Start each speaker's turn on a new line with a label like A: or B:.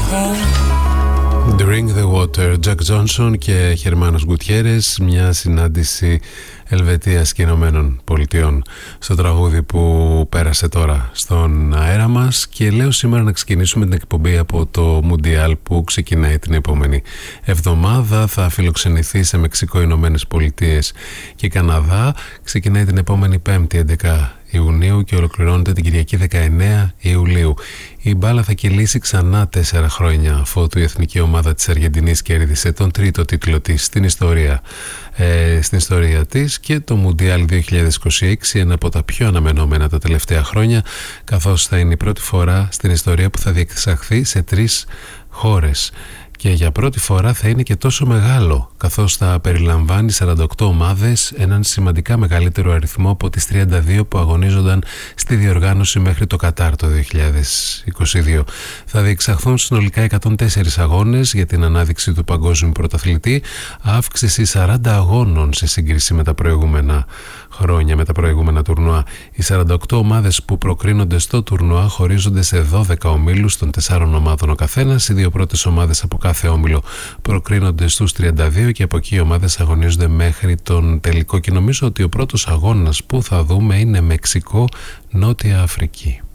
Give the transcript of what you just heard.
A: Drink the Water, Jack Johnson και Χερμάνος Γκουτιέρες, μια συνάντηση Ελβετίας και Ηνωμένων Πολιτειών στο τραγούδι που πέρασε τώρα στον αέρα μας. Και λέω σήμερα να ξεκινήσουμε την εκπομπή από το Μουντιάλ που ξεκινάει την επόμενη εβδομάδα. Θα φιλοξενηθεί σε Μεξικό, Ηνωμένες Πολιτείες και Καναδά. Ξεκινάει την επόμενη Πέμπτη 11 Ιουνίου και ολοκληρώνεται την Κυριακή 19 Ιουλίου. Η μπάλα θα κυλήσει ξανά 4 χρόνια αφότου η εθνική ομάδα της Αργεντινής κέρδισε τον τρίτο τίτλο της στην ιστορία της, και το Μουντιάλ 2026, ένα από τα πιο αναμενόμενα τα τελευταία χρόνια, καθώς θα είναι η πρώτη φορά στην ιστορία που θα διεξαχθεί σε 3 χώρες. Και για πρώτη φορά θα είναι και τόσο μεγάλο, καθώς θα περιλαμβάνει 48 ομάδες, έναν σημαντικά μεγαλύτερο αριθμό από τις 32 που αγωνίζονταν στη διοργάνωση μέχρι το Κατάρ το 2022. Θα διεξαχθούν συνολικά 104 αγώνες για την ανάδειξη του παγκόσμιου πρωταθλητή, αύξηση 40 αγώνων σε σύγκριση με τα προηγούμενα χρόνια, με τα προηγούμενα τουρνουά. Οι 48 ομάδες που προκρίνονται στο τουρνουά χωρίζονται σε 12 ομίλους των 4 ομάδων ο καθένας. Οι 2 πρώτες ομάδες από κάθε όμιλο προκρίνονται στους 32 και από εκεί οι ομάδες αγωνίζονται μέχρι τον τελικό. Και νομίζω ότι ο πρώτος αγώνας που θα δούμε είναι Μεξικό-Νότια Αφρική.